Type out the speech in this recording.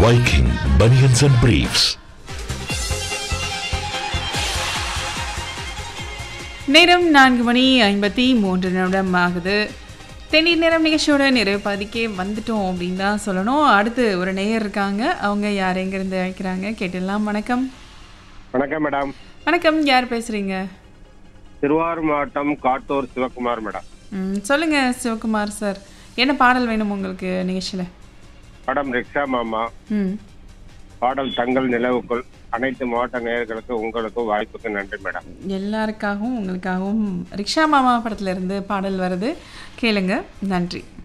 Viking Bunions and Briefs. நேரம் 4:53 ஆகுது. தேநீர் நேரம் நிகழ்ச்சியோட நிறைவு பாதிக்கே வந்துட்டோம் அப்படின்னு தான் சொல்லணும். அடுத்து ஒரு நேயர் இருக்காங்க. அவங்க யார் எங்கிருந்து அழைக்கிறாங்க கேட்டுடலாம். வணக்கம். வணக்கம் மேடம். வணக்கம், யார் பேசுறீங்க? திருவாரூர் மாவட்டம் காட்டூர் சிவகுமார் மேடம். சொல்லுங்க சிவகுமார் சார், என்ன பாடல் வேணும் உங்களுக்கு நிகழ்ச்சியில? படம் ரிக்ஷா மாமா, பாடல் தங்கள் நிலவுக்குள். அனைத்து மாவட்ட நேயர்களுக்கு உங்களுக்கும் வாய்ப்புக்கு நன்றி மேடம். எல்லாருக்காகவும் உங்களுக்காகவும் ரிக்ஷா மாமா படத்துல இருந்து பாடல் வருது, கேளுங்க. நன்றி.